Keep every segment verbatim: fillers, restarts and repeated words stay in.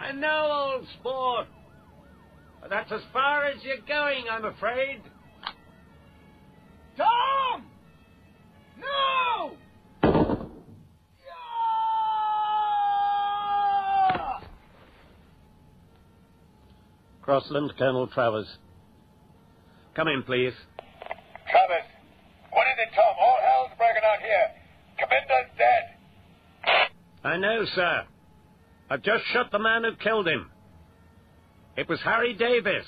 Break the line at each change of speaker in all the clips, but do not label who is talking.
I know, old sport. But that's as far as you're going, I'm afraid.
Tom! No! Yeah!
Crossland, Colonel Travers. Come in, please.
Travers, what is it, Tom? All hell's breaking out here. Cabinda's dead.
I know, sir. I've just shot the man who killed him. It was Harry Davis.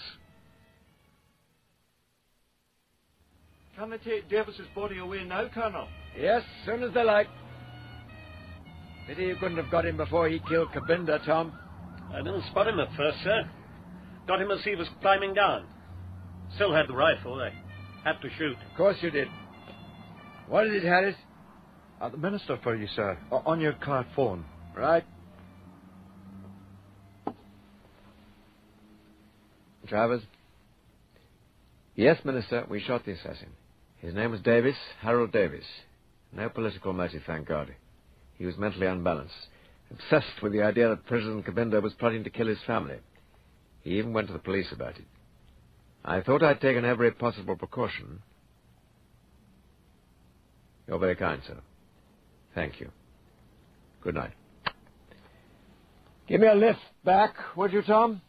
Can they take Davis's body away now, Colonel?
Yes, soon as they like. Pity you couldn't have got him before he killed Cabinda, Tom.
I didn't spot him at first, sir. Got him as he was climbing down. Still had the rifle. I had to shoot.
Of course you did. What is it, Harris?
Uh, the Minister for you, sir. O- on your car phone.
Right. Travers? Yes, Minister, we shot the assassin. His name was Davis, Harold Davis. No political motive, thank God. He was mentally unbalanced, obsessed with the idea that President Cabinda was plotting to kill his family. He even went to the police about it. I thought I'd taken every possible precaution. You're very kind, sir. Thank you. Good night. Give me a lift back, would you, Tom?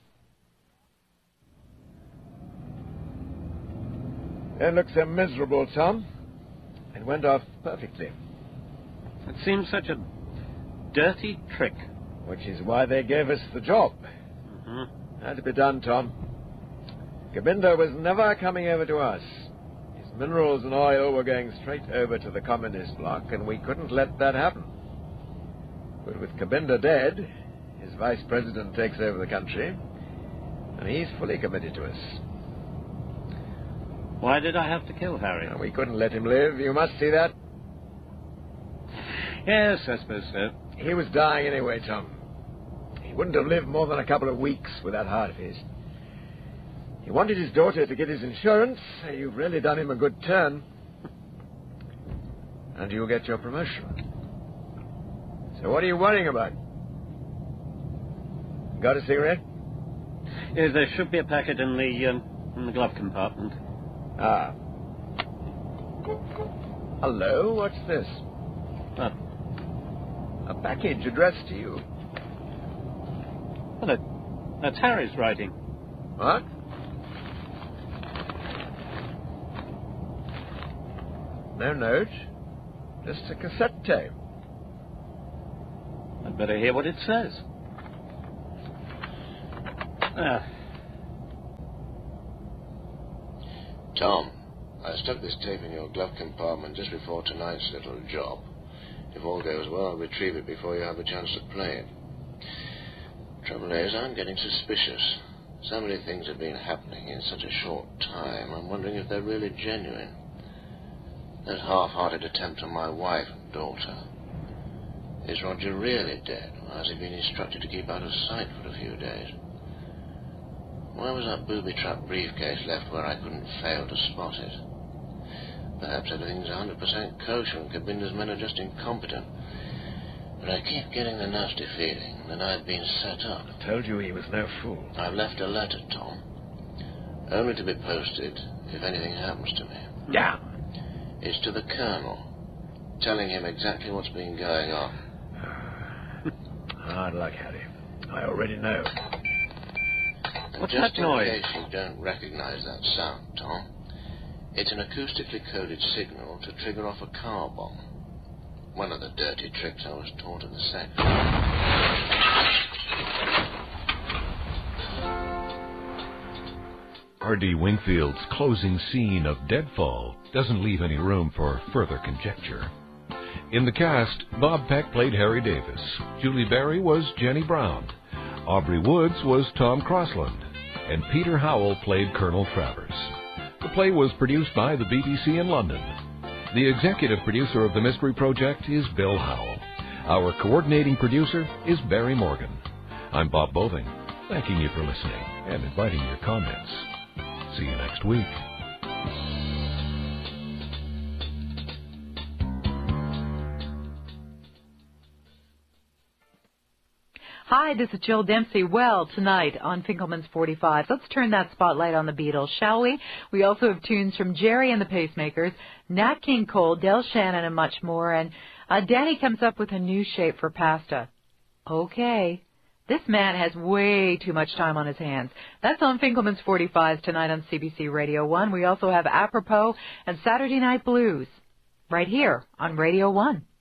It looks so miserable, Tom. It went off perfectly.
It seems such a dirty trick.
Which is why they gave us the job.
Mm-hmm.
Had to be done, Tom. Cabinda was never coming over to us. His minerals and oil were going straight over to the communist bloc, and we couldn't let that happen. But with Cabinda dead, his vice president takes over the country, and he's fully committed to us.
Why did I have to kill Harry?
And we couldn't let him live. You must see that.
Yes, I suppose so.
He was dying anyway, Tom. He wouldn't have lived more than a couple of weeks with that heart of his. He wanted his daughter to get his insurance. You've really done him a good turn. And you'll get your promotion. So what are you worrying about? Got a cigarette?
Yes, there should be a packet in the, um, in the glove compartment.
Ah. Hello, what's this?
What?
A package addressed to you.
Well, that, that's Harry's writing.
What? No note. Just a cassette tape.
I'd better hear what it says. Ah.
Tom, I stuck this tape in your glove compartment just before tonight's little job. If all goes well, I'll retrieve it before you have a chance to play it. Trouble is, I'm getting suspicious. So many things have been happening in such a short time, I'm wondering if they're really genuine. That half-hearted attempt on my wife and daughter. Is Roger really dead, or has he been instructed to keep out of sight for a few days? Why was that booby-trap briefcase left where I couldn't fail to spot it? Perhaps everything's one hundred percent kosher and Cabinda's men are just incompetent. But I keep getting the nasty feeling that I've been set up.
I told you he was no fool.
I've left a letter, Tom. Only to be posted if anything happens to me.
Yeah.
It's to the Colonel, telling him exactly what's been going on.
Hard luck, Harry. I already know.
And
What's
just
that
in
noise?
case you don't recognize that sound, Tom, it's an acoustically coded signal to trigger off a car bomb. One of the dirty tricks I was taught in the sector.
R D Wingfield's closing scene of Deadfall doesn't leave any room for further conjecture. In the cast, Bob Peck played Harry Davis, Julie Berry was Jenny Brown, Aubrey Woods was Tom Crossland, and Peter Howell played Colonel Travers. The play was produced by the B B C in London. The executive producer of the Mystery Project is Bill Howell. Our coordinating producer is Barry Morgan. I'm Bob Boving, thanking you for listening and inviting your comments. See you next week.
Hi, this is Jill Dempsey. Well, tonight on Finkelman's forty-five, let's turn that spotlight on the Beatles, shall we? We also have tunes from Jerry and the Pacemakers, Nat King Cole, Del Shannon, and much more. And uh, Danny comes up with a new shape for pasta. Okay. This man has way too much time on his hands. That's on Finkelman's forty-five tonight on C B C Radio one. We also have Apropos and Saturday Night Blues right here on Radio one.